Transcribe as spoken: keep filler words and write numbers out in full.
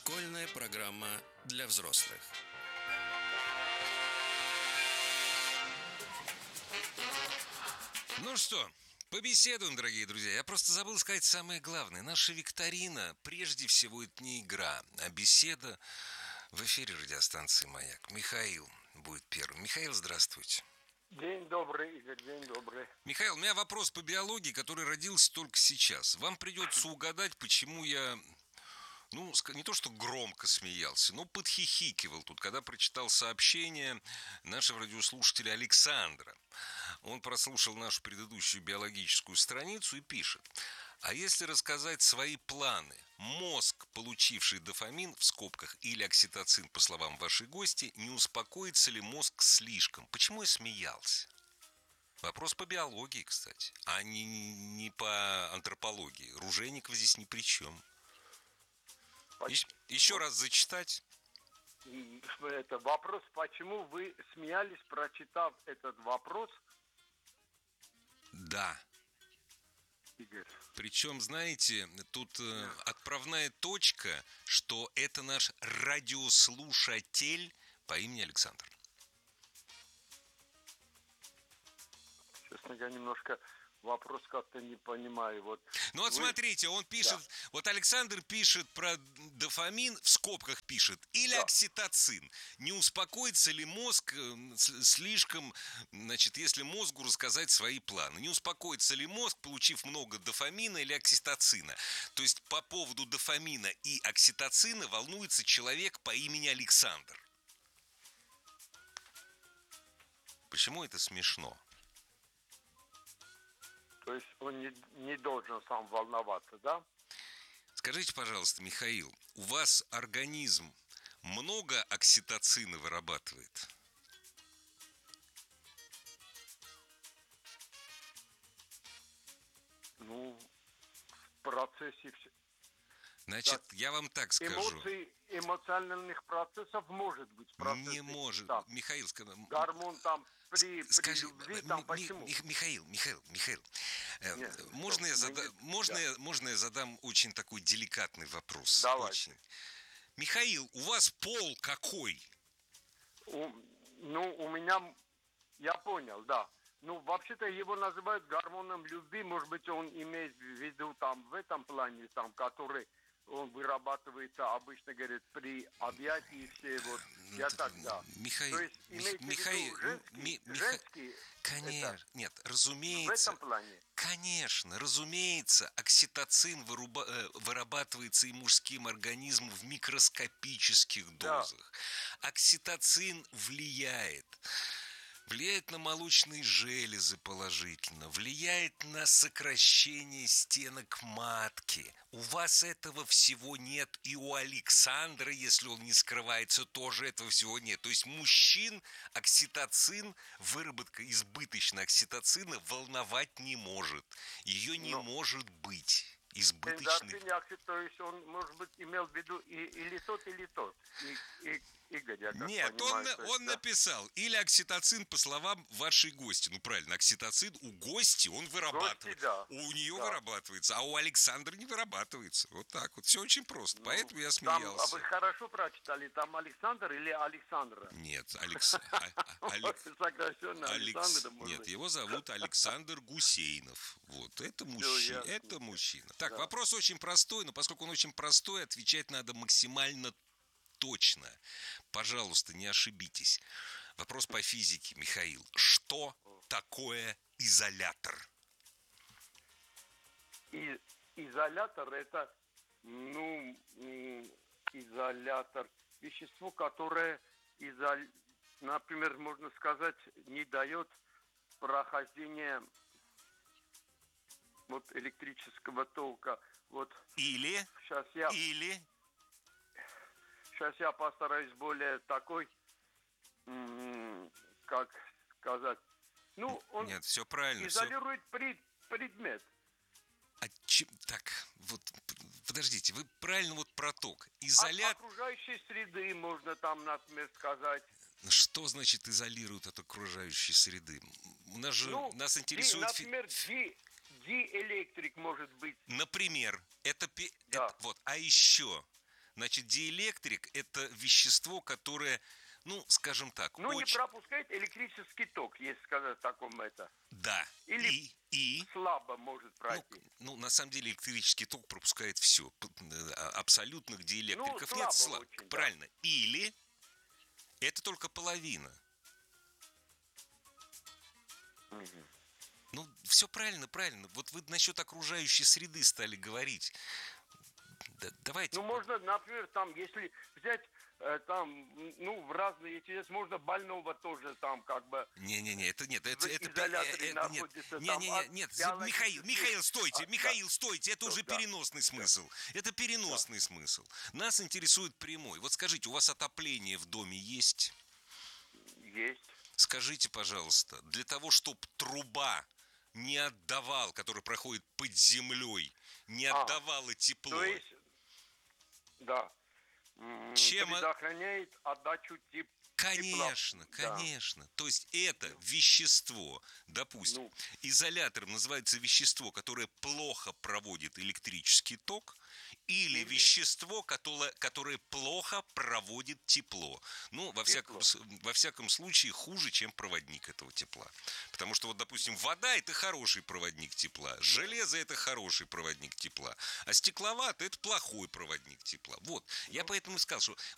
Школьная программа для взрослых. Ну что, побеседуем, дорогие друзья. Я просто забыл сказать самое главное. Наша викторина, прежде всего, это не игра, а беседа в эфире радиостанции «Маяк». Михаил будет первым. Михаил, здравствуйте. День добрый, Игорь, день добрый. Михаил, у меня вопрос по биологии, который родился только сейчас. Вам придется угадать, почему я... Ну, не то, что громко смеялся, но подхихикивал тут, когда прочитал сообщение нашего радиослушателя Александра. Он прослушал нашу предыдущую биологическую страницу и пишет: а если рассказать свои планы, мозг, получивший дофамин, в скобках, или окситоцин, по словам вашей гости, не успокоится ли мозг слишком? Почему я смеялся? Вопрос по биологии, кстати, а не, не по антропологии. Ружейников здесь ни при чем. Еще, еще раз зачитать. Это вопрос, почему вы смеялись, прочитав этот вопрос? Да. Игорь. Причем, знаете, тут э, отправная точка, что это наш радиослушатель по имени Александр. Честно, я немножко... Вопрос как-то не понимаю. Вот ну вот вы... смотрите, он пишет, да. Вот Александр пишет про дофамин, в скобках пишет, или да. окситоцин. Не успокоится ли мозг слишком, значит, если мозгу рассказать свои планы? Не успокоится ли мозг, получив много дофамина или окситоцина? То есть по поводу дофамина и окситоцина волнуется человек по имени Александр. Почему это смешно? То есть он не, не должен сам волноваться, да? Скажите, пожалуйста, Михаил, у вас организм много окситоцина вырабатывает? Ну, в процессе... Значит, да. Я вам так скажу. Эмоций, эмоциональных процессов может быть. Не может. Да. Михаил, скажи... Гормон там при, скажи, при любви, там ми, почему? Ми, Михаил, Михаил, Михаил, Нет, можно, я зада... не... можно, да. я, можно я задам очень такой деликатный вопрос? Давайте. Очень. Михаил, у вас пол какой? У, ну, у меня, я понял, да. Ну, вообще-то его называют гормоном любви. Может быть, он имеет в виду там в этом плане, там, который... Он вырабатывается, обычно, говорят, при объятии все вот. Я так, да. Михаил, то есть, имеете Михаил, в виду женский, ми, женский конечно, это, нет, разумеется. В этом плане? Конечно, разумеется, окситоцин выруба, э, вырабатывается и мужским организмом в микроскопических дозах. Да. Окситоцин влияет. Влияет на молочные железы положительно, влияет на сокращение стенок матки. У вас этого всего нет, и у Александра, если он не скрывается, тоже этого всего нет. То есть мужчин окситоцин, выработка избыточной окситоцина волновать не может. Ее не Но... может быть. Избыточный. То есть он, может быть, имел в виду и, или тот, или тот. И, и, Игорь, я Нет, понимаю, он, есть, он да? написал, или окситоцин, по словам вашей гости. Ну, правильно, окситоцин у гости он вырабатывает. Гости, да. У нее да. вырабатывается, а у Александра не вырабатывается. Вот так вот. Все очень просто. Ну, поэтому я там, смеялся. А вы хорошо прочитали, там Александр или Александра? Нет, Алекс... Нет, его зовут Александр Гусейнов. Вот, это мужчина. Это мужчина. Так, вопрос очень простой, но поскольку он очень простой, отвечать надо максимально точно. Пожалуйста, не ошибитесь. Вопрос по физике, Михаил. Что такое изолятор? И, изолятор это, ну, изолятор, вещество, которое, изоль... например, можно сказать, не дает прохождения вот электрического тока. Вот. Или? Сейчас я... Или? Сейчас я постараюсь более такой, как сказать, ну, он Нет, все правильно, изолирует все... пред, предмет. А чем... Так, вот, подождите, вы правильно вот проток. Изолят... От окружающей среды, можно там, например, сказать. Что значит изолирует от окружающей среды? У нас же, ну, нас интересует... Ди, например, ди, диэлектрик может быть. Например, это, да. это... Вот, а еще... Значит, диэлектрик – это вещество, которое, ну, скажем так, Ну, не очень... пропускает электрический ток, если сказать таком это. Да. Или И, и слабо может ну, пройти. ну, на самом деле, электрический ток пропускает все. Абсолютных диэлектриков Ну, нет. слабо Слаб... очень, да. Правильно. Или это только половина. Мгм. Ну, все правильно, правильно. Вот вы насчет окружающей среды стали говорить. Да, давайте. Ну, можно, например, там, если взять э, там, ну, в разные, если здесь можно больного тоже там, как бы, Не-не-не, это нет, это, в это, изоляторе это, нет, находится, не, там, не, не, от нет, биологических- Михаил, Михаил, стойте, А, да. Михаил, стойте, это Что, уже да. переносный смысл, это переносный смысл. Нас интересует прямой. Вот скажите, у вас отопление в доме есть? Есть. Скажите, пожалуйста, для того, чтобы труба не отдавал, который проходит под землей, не А, отдавала тепло, То есть, да, м, Чем о- предохраняет отдачу теп- Конечно, тепла. Да. конечно. То есть это вещество, допустим, Ну. изолятором называется вещество, которое плохо проводит электрический ток, или Или- вещество, которое, которое плохо проводит тепло. Ну, во всяком, с- во всяком случае, хуже, чем проводник этого тепла. Потому что, вот, допустим, вода – это хороший проводник тепла, железо – это хороший проводник тепла, а стекловат – это плохой проводник тепла. Вот, я поэтому и сказал, что